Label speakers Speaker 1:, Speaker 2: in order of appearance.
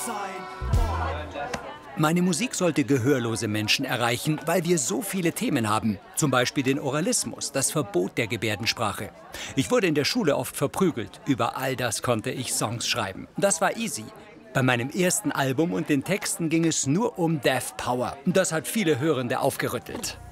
Speaker 1: Meine Musik sollte gehörlose Menschen erreichen, weil wir so viele Themen haben. Zum Beispiel den Oralismus, das Verbot der Gebärdensprache. Ich wurde in der Schule oft verprügelt. Über all das konnte ich Songs schreiben. Das war easy. Bei meinem ersten Album und den Texten ging es nur um Deaf Power. Das hat viele Hörende aufgerüttelt.